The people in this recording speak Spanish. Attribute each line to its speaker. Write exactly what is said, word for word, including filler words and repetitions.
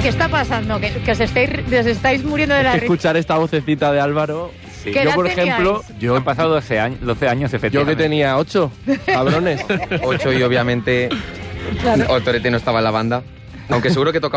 Speaker 1: ¿Qué está pasando? ¿Que, que os, estáis, os estáis muriendo de la risa?
Speaker 2: Escuchar esta vocecita de Álvaro...
Speaker 3: Sí.
Speaker 1: ¿Qué
Speaker 2: Yo,
Speaker 1: edad
Speaker 2: por
Speaker 1: teníais?
Speaker 2: ejemplo...
Speaker 3: Yo he pasado doce años, doce años
Speaker 2: Yo
Speaker 3: efectivamente.
Speaker 2: que tenía ocho, cabrones.
Speaker 4: Ocho y obviamente
Speaker 1: Claro.
Speaker 4: Otorete no estaba en la banda. Aunque seguro que tocaba